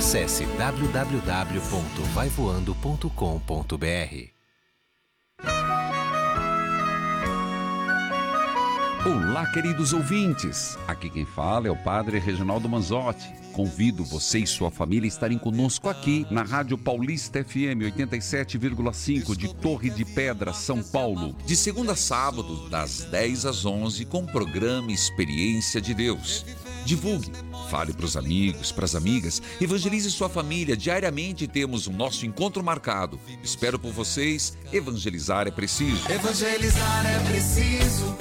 Acesse www.vaivoando.com.br. Olá, queridos ouvintes. Aqui quem fala é o Padre Reginaldo Manzotti. Convido você e sua família a estarem conosco aqui na Rádio Paulista FM 87,5 de Torre de Pedra, São Paulo. De segunda a sábado, das 10 às 11, com o programa Experiência de Deus. Divulgue, fale para os amigos, para as amigas, evangelize sua família. Diariamente temos o nosso encontro marcado. Espero por vocês. Evangelizar é preciso. Evangelizar é preciso.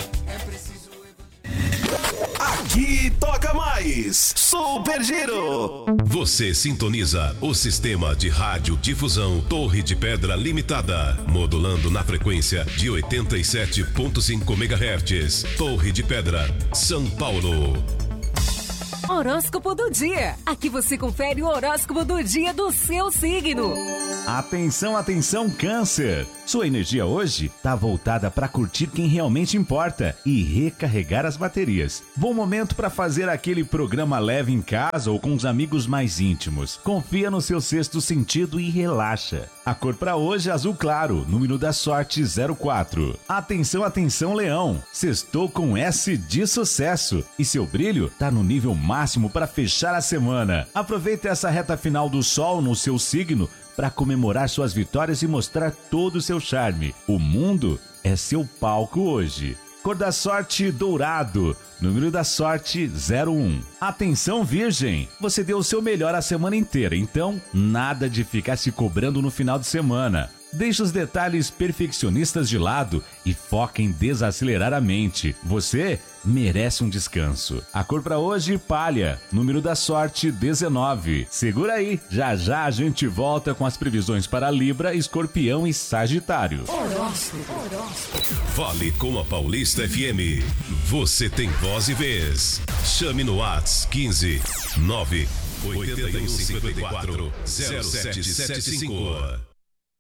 Aqui toca mais Super Giro. Você sintoniza o sistema de radiodifusão Torre de Pedra Limitada, modulando na frequência de 87.5 MHz. Torre de Pedra, São Paulo. Horóscopo do dia. Aqui você confere o horóscopo do dia do seu signo. Atenção, atenção, Câncer! Sua energia hoje está voltada para curtir quem realmente importa e recarregar as baterias. Bom momento para fazer aquele programa leve em casa ou com os amigos mais íntimos. Confia no seu sexto sentido e relaxa. A cor para hoje é azul claro, número da sorte 04. Atenção, atenção, Leão! Sextou com S de sucesso e seu brilho está no nível máximo para fechar a semana. Aproveite essa reta final do sol no seu signo para comemorar suas vitórias e mostrar todo o seu charme. O mundo é seu palco hoje. Cor da sorte dourado, número da sorte 01. Atenção, Virgem! Você deu o seu melhor a semana inteira, então nada de ficar se cobrando no final de semana. Deixe os detalhes perfeccionistas de lado e foque em desacelerar a mente. Você merece um descanso. A cor para hoje, palha. Número da sorte, 19. Segura aí, já já a gente volta com as previsões para Libra, Escorpião e Sagitário. Fale com a Paulista FM. Você tem voz e vez. Chame no WhatsApp 15 9 81 54 0775.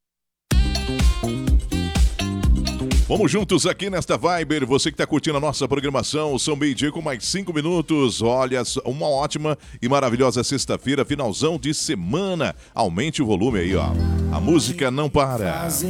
Vamos juntos aqui nesta Viber, você que está curtindo a nossa programação, são meio-dia com mais 5 minutos, olha, uma ótima e maravilhosa sexta-feira, finalzão de semana, aumente o volume aí, ó, a música não para.